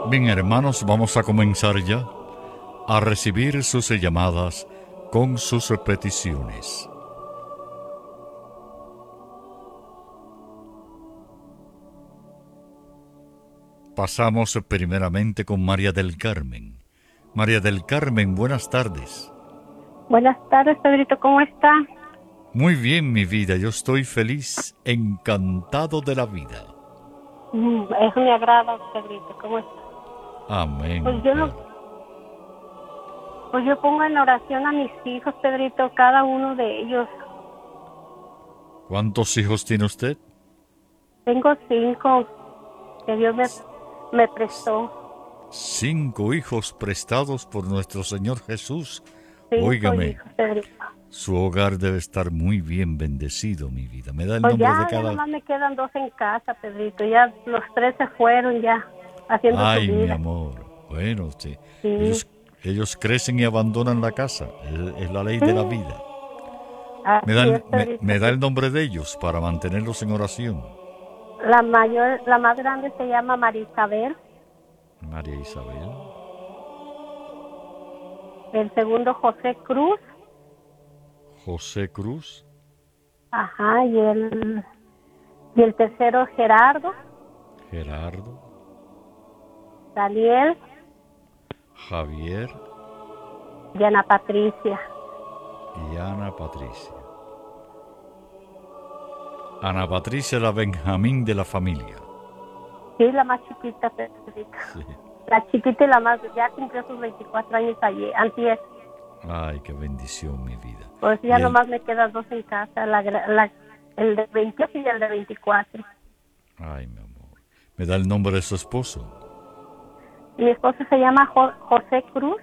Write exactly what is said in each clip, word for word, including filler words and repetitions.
Bien, hermanos, vamos a comenzar ya a recibir sus llamadas con sus peticiones. Pasamos primeramente con María del Carmen. María del Carmen, buenas tardes. Buenas tardes, Pedrito, ¿cómo está? Muy bien, mi vida, yo estoy feliz, encantado de la vida. Mm, eso me agrada, Pedrito, ¿cómo está? Amén, Pues yo, mujer. no- pues yo pongo en oración a mis hijos, Pedrito, cada uno de ellos. ¿Cuántos hijos tiene usted? Tengo cinco que Dios me, me prestó. Cinco hijos prestados por nuestro Señor Jesús. Cinco Óigame, hijos, Pedrito. su hogar debe estar muy bien bendecido, mi vida. ¿Me da el Pues nombre ya, de ya cada...? nomás me quedan dos en casa, Pedrito. Ya los tres se fueron ya, haciendo su Ay, mi vida. amor. Bueno, sí. Sí, Ellos, ellos crecen y abandonan la casa. Es, es la ley de la sí, vida. ¿Me da, así es, el, me, Pedrito, me da sí. el nombre de ellos para mantenerlos en oración? La mayor, la más grande se llama María Isabel. María Isabel. El segundo, José Cruz. José Cruz. Ajá, y el, y el tercero, Gerardo. Gerardo. Daniel Javier. y Ana Patricia. Y Ana Patricia. Ana Patricia, la Benjamín de la familia. Sí, la más chiquita, Pedrito. Sí. La chiquita y la más, ya cumplió sus veinticuatro años ayer, antier. Ay, qué bendición, mi vida. Pues Y ya el, nomás me quedan dos en casa, la, gra- la, el de veintiocho y el de veinticuatro. ay, mi amor. ¿Me da el nombre de su esposo? Mi esposo se llama Jo- José Cruz,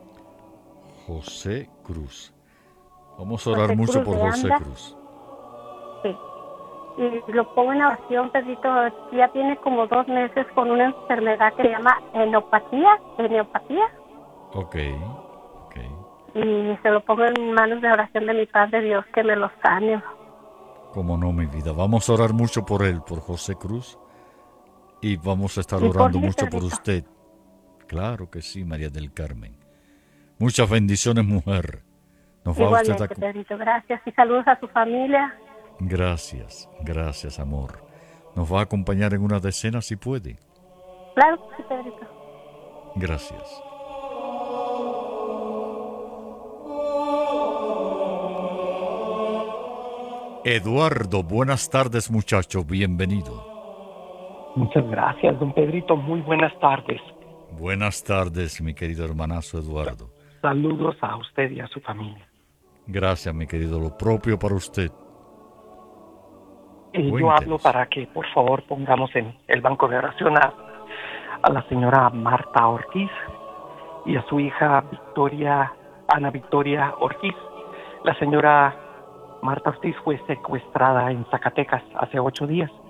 José Cruz. Vamos a orar José mucho Cruz por de José Anda. Cruz. Sí. Y lo pongo en oración, Pedrito. Ya tiene como dos meses con una enfermedad que se llama enopatía, enopatía. Ok, ok. Y se lo pongo en manos de oración de mi Padre Dios, que me lo sane. Cómo no, mi vida. Vamos a orar mucho por él, por José Cruz. Y vamos a estar Y por orando mí, mucho por Pedrito. usted. Claro que sí, María del Carmen. Muchas bendiciones, mujer. Nos va usted a... Igualmente, Pedrito, gracias. Y saludos a su familia. Gracias, gracias, amor. Nos va a acompañar en una decena si puede. Claro que sí, Pedrito. Gracias. Eduardo, buenas tardes, muchacho. Bienvenido. Muchas gracias, don Pedrito. Muy buenas tardes. Buenas tardes, mi querido hermanazo Eduardo. Saludos a usted y a su familia. Gracias, mi querido. Lo propio para usted. Eh, yo hablo Cuéntenos. para que, por favor, pongamos en el banco de oración a, a la señora Marta Ortiz y a su hija Victoria, Ana Victoria Ortiz. La señora Marta Ortiz fue secuestrada en Zacatecas hace ocho días.